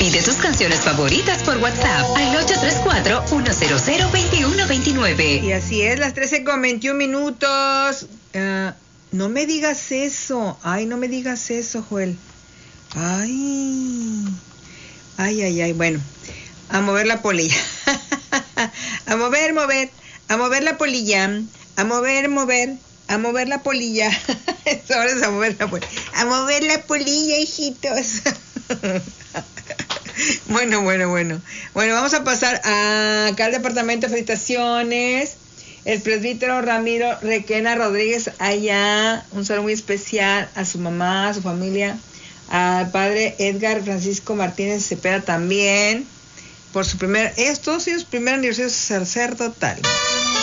Pide tus canciones favoritas por WhatsApp al 834-100-2129. Y así es, las 13:21. No me digas eso. Ay, no me digas eso, Joel. Ay. Bueno, a mover la polilla. A mover la polilla. A mover la polilla. Ahora es a mover la polilla. A mover la polilla, hijitos. Bueno, vamos a pasar acá al departamento. Felicitaciones. El presbítero Ramiro Requena Rodríguez allá. Un saludo muy especial a su mamá, a su familia. Al padre Edgar Francisco Martínez Cepeda también. Por su primer aniversario sacerdotal.